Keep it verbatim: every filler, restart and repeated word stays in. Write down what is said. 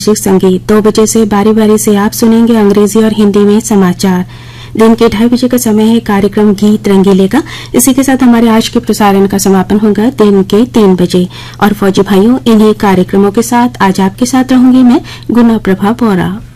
संगीत। दो बजे से बारी बारी से आप सुनेंगे अंग्रेजी और हिंदी में समाचार। दिन के ढाई बजे का समय है कार्यक्रम गीत रंगीले का। इसी के साथ हमारे आज के प्रसारण का समापन होगा दिन के तीन बजे। और फौजी भाइयों, इन्हीं कार्यक्रमों के साथ आज आपके साथ रहूंगी मैं गुना प्रभा बोरा।